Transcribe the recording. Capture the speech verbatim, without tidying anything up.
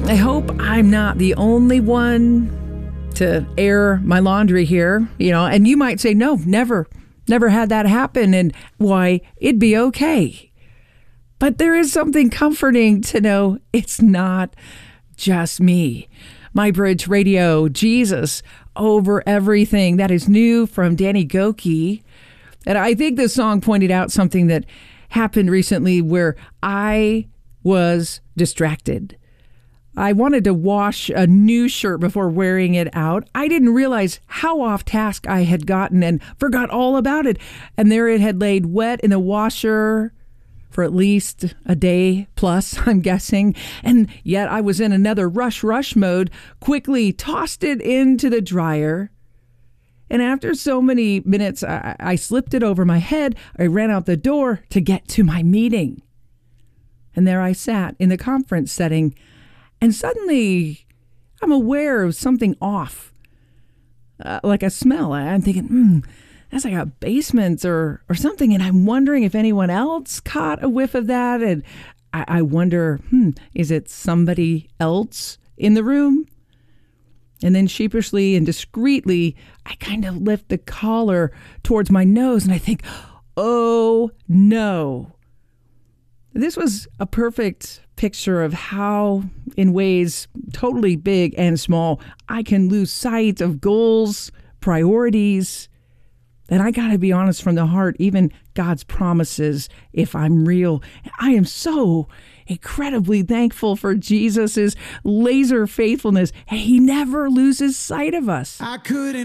I hope I'm not the only one to air my laundry here, you know, and you might say, no, never, never had that happen. And why, it'd be okay. But there is something comforting to know it's not just me. My Bridge Radio, Jesus Over Everything. That is new from Danny Gokey. And I think this song pointed out something that happened recently where I was distracted. I wanted to wash a new shirt before wearing it out. I didn't realize how off task I had gotten and forgot all about it. And there it had laid wet in the washer for at least a day plus, I'm guessing. And yet I was in another rush, rush mode, quickly tossed it into the dryer. And after so many minutes, I, I slipped it over my head. I ran out the door to get to my meeting. And there I sat in the conference setting. And suddenly, I'm aware of something off, uh, like a smell. I'm thinking, hmm, that's like a basement or, or something. And I'm wondering if anyone else caught a whiff of that. And I, I wonder, hmm, is it somebody else in the room? And then sheepishly and discreetly, I kind of lift the collar towards my nose and I think, oh, no. This was a perfect picture of how, in ways totally big and small, I can lose sight of goals, priorities. And I got to be honest from the heart, even God's promises, if I'm real. I am so incredibly thankful for Jesus's laser faithfulness. He never loses sight of us. I couldn't